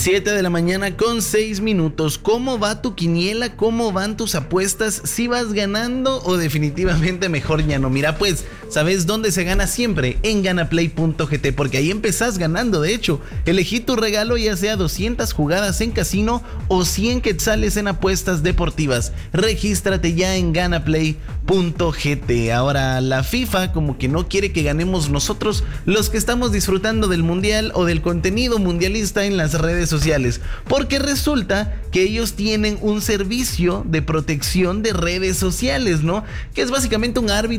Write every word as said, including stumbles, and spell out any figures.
siete de la mañana con seis minutos. ¿Cómo va tu quiniela? ¿Cómo van tus apuestas? ¿Si vas ganando o definitivamente mejor ya no? Mira, pues, ¿sabes dónde se gana siempre? En ganaplay punto gt, porque ahí empezás ganando. De hecho, elegí tu regalo, ya sea doscientas jugadas en casino o cien quetzales en apuestas deportivas. Regístrate ya en ganaplay punto gt. Ahora, la FIFA como que no quiere que ganemos nosotros, los que estamos disfrutando del mundial o del contenido mundialista en las redes sociales, porque resulta que ellos tienen un servicio de protección de redes sociales, ¿no? Que es básicamente un árbitro